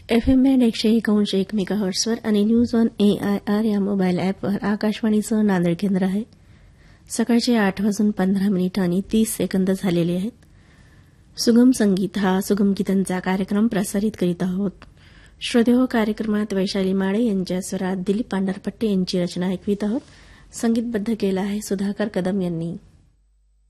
FM band 101.1 मेगाहर्ट्झवर आणि news on AIR या mobile ॲपवर आकाशवाणीचं नांदेड केंद्र आहे. सकाळचे 8:15 आणि 30 सेकंद झालेले आहेत. सुगम संगीत हा सुगम गीतांचा कार्यक्रम प्रसारित करीत आहोत. श्रोतेहो, कार्यक्रमात वैशाली माळे यांच्या स्वरात दिलीप पांढरपट्टे यांची रचना ऐकवित आहोत. संगीतबद्ध केलं आहे सुधाकर कदम यांनी.